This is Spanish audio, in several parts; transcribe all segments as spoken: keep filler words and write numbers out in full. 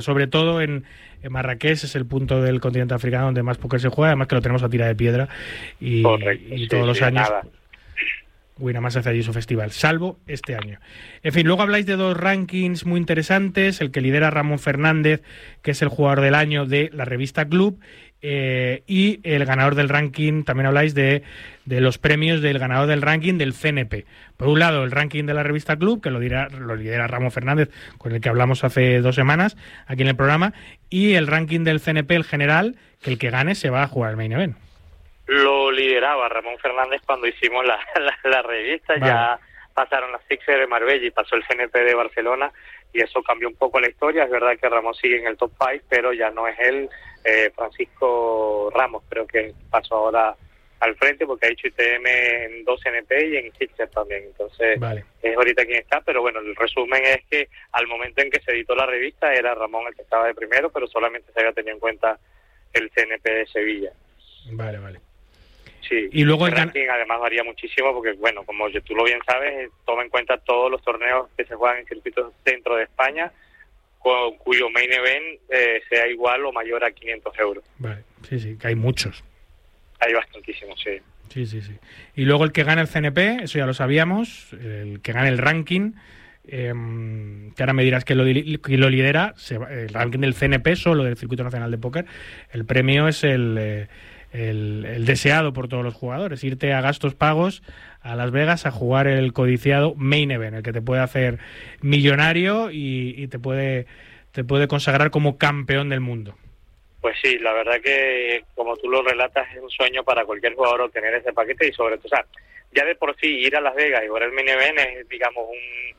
Sobre todo en, en Marrakech, es el punto del continente africano donde más póker se juega, además que lo tenemos a tira de piedra y, Correcto, y sí, todos los sí, años nada. Winamax hace allí su festival, salvo este año. En fin, luego habláis de dos rankings muy interesantes, el que lidera Ramón Fernández, que es el jugador del año de la revista Club, eh, y el ganador del ranking, también habláis de, de los premios del ganador del ranking del C N P. Por un lado, el ranking de la revista Club, que lo, dirá, lo lidera Ramón Fernández, con el que hablamos hace dos semanas aquí en el programa, y el ranking del C N P, el general, que el que gane se va a jugar el main event. Lo lideraba Ramón Fernández cuando hicimos la, la, la revista, vale. Ya pasaron las Sixers de Marbella y pasó el C N P de Barcelona y eso cambió un poco la historia. Es verdad que Ramón sigue en el top cinco, pero ya no es él. Eh, Francisco Ramos creo que pasó ahora al frente porque ha hecho I T M en dos N P y en Sixers también. Entonces vale. Es ahorita quien está, pero bueno, el resumen es que al momento en que se editó la revista era Ramón el que estaba de primero, pero solamente se había tenido en cuenta el C N P de Sevilla. Vale, vale. Sí, y luego el ranking además varía muchísimo porque, bueno, como tú lo bien sabes, toma en cuenta todos los torneos que se juegan en circuitos dentro de España, con, cuyo main event eh, sea igual o mayor a quinientos euros. Vale, sí, sí, que hay muchos. Hay bastantísimos, sí. Sí, sí, sí. Y luego el que gana el C N P, eso ya lo sabíamos, el que gana el ranking, eh, que ahora me dirás que lo, que lo lidera, se va, el ranking del C N P, solo del Circuito Nacional de Póker, el premio es el... Eh, El, el deseado por todos los jugadores, irte a gastos pagos a Las Vegas a jugar el codiciado main event, el que te puede hacer millonario y, y te puede te puede consagrar como campeón del mundo. Pues sí, la verdad que como tú lo relatas es un sueño para cualquier jugador obtener ese paquete y sobre todo, o sea, ya de por sí ir a Las Vegas y jugar el main event es, digamos, un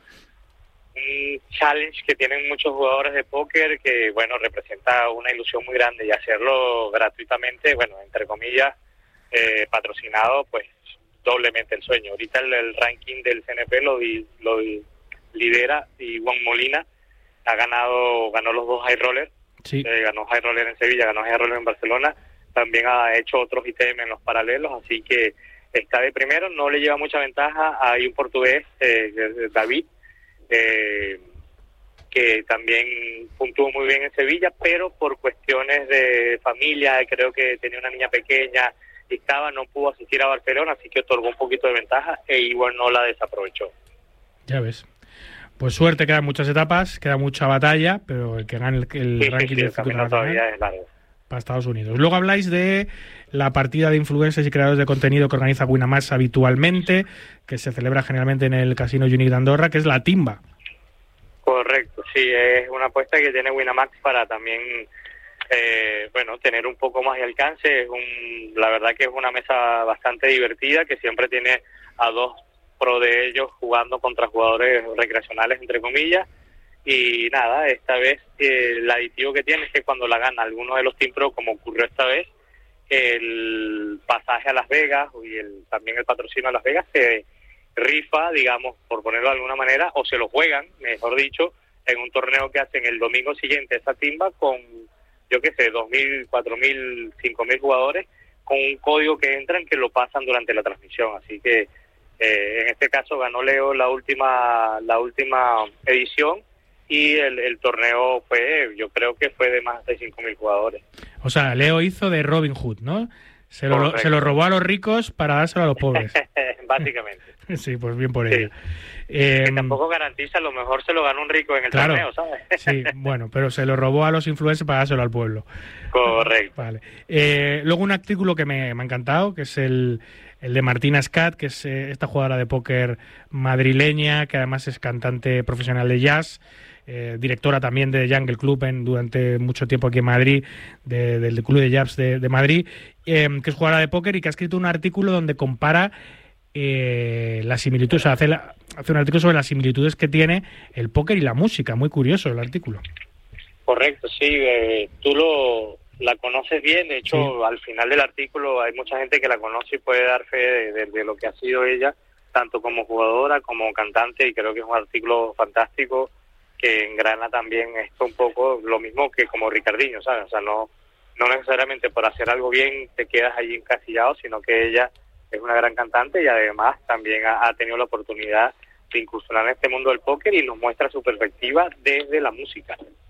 un challenge que tienen muchos jugadores de póker que, bueno, representa una ilusión muy grande y hacerlo gratuitamente, bueno, entre comillas, eh, patrocinado, pues doblemente el sueño. Ahorita el, el ranking del C N P lo, lo lidera y Juan Molina ha ganado, ganó los dos high rollers, sí. eh, ganó high roller en Sevilla, ganó high roller en Barcelona, también ha hecho otros I T M en los paralelos, así que está de primero, no le lleva mucha ventaja. Hay un portugués, eh, David, Eh, que también puntuó muy bien en Sevilla, pero por cuestiones de familia, creo que tenía una niña pequeña y estaba, no pudo asistir a Barcelona, así que otorgó un poquito de ventaja e igual no la desaprovechó. Ya ves. Pues suerte, quedan muchas etapas, queda mucha batalla, pero el que gane el, el sí, ranking sí, sí, del camino todavía es largo. Para Estados Unidos. Luego habláis de la partida de influencers y creadores de contenido que organiza Winamax habitualmente, que se celebra generalmente en el Casino Unique de Andorra, que es la timba. Correcto, sí, es una apuesta que tiene Winamax para también, eh, bueno, tener un poco más de alcance. Es un, la verdad que es una mesa bastante divertida, que siempre tiene a dos pro de ellos jugando contra jugadores recreacionales, entre comillas. Y nada, esta vez eh, el aditivo que tiene es que cuando la gana alguno de los Team Pro, como ocurrió esta vez, el pasaje a Las Vegas y el, también el patrocinio a Las Vegas se rifa, digamos, por ponerlo de alguna manera, o se lo juegan, mejor dicho, en un torneo que hacen el domingo siguiente esa timba con, yo qué sé, dos mil, cuatro mil, cinco mil jugadores, con un código que entran que lo pasan durante la transmisión. Así que eh, en este caso ganó Leo la última, la última edición. Y el, el torneo fue, yo creo que fue de más de cinco mil jugadores. O sea, Leo hizo de Robin Hood, ¿no? Se lo, se lo robó a los ricos para dárselo a los pobres. Básicamente. Sí, pues bien por sí. ello. Eh, que tampoco garantiza, a lo mejor se lo ganó un rico en el claro, torneo, ¿sabes? Sí, bueno, pero se lo robó a los influencers para dárselo al pueblo. Correcto. Vale. Eh, luego un artículo que me, me ha encantado, que es el... el de Martina Scat, que es eh, esta jugadora de póker madrileña, que además es cantante profesional de jazz, eh, directora también de Jungle Club en, durante mucho tiempo aquí en Madrid, de, del Club de Jazz de, de Madrid, eh, que es jugadora de póker y que ha escrito un artículo donde compara eh, las similitudes, o sea, hace, la, hace un artículo sobre las similitudes que tiene el póker y la música. Muy curioso el artículo. Correcto, sí, eh, tú lo... la conoces bien, de hecho, sí. Al final del artículo hay mucha gente que la conoce y puede dar fe de, de, de lo que ha sido ella, tanto como jugadora como cantante, y creo que es un artículo fantástico que engrana también esto un poco, lo mismo que como Ricardinho, ¿sabes? O sea, no, no necesariamente por hacer algo bien te quedas allí encasillado, sino que ella es una gran cantante y además también ha, ha tenido la oportunidad de incursionar en este mundo del póker y nos muestra su perspectiva desde la música.